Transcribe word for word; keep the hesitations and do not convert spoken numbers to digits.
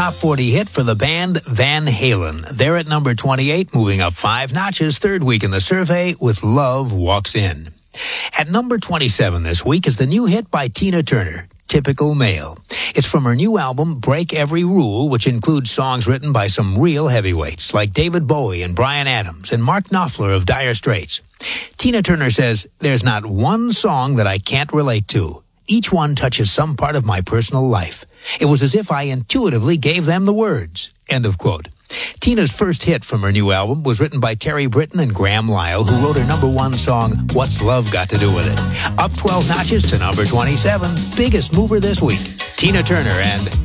top forty hit for the band Van Halen. They're at number twenty-eight, moving up five notches, third week in the survey with Love Walks In. At number twenty-seven this week is the new hit by Tina Turner, Typical Male. It's from her new album, Break Every Rule, which includes songs written by some real heavyweights like David Bowie and Bryan Adams and Mark Knopfler of Dire Straits. Tina Turner says, "There's not one song that I can't relate to. Each one touches some part of my personal life. It was as if I intuitively gave them the words." End of quote. Tina's first hit from her new album was written by Terry Britton and Graham Lyle, who wrote her number one song, What's Love Got to Do With It? Up twelve notches to number twenty-seven, biggest mover this week. Tina Turner and